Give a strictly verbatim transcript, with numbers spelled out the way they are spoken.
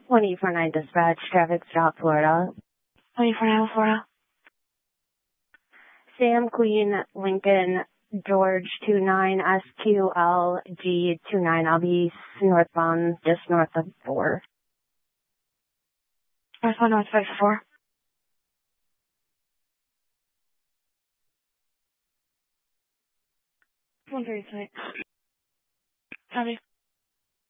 one eight four nine dispatch, traffic stop, Florida. one eight four nine, Florida. Sam Queen Lincoln George two nine S Q L G two nine. I'll be northbound, just north of four. Northbound, north five four. one thirty-six. Copy.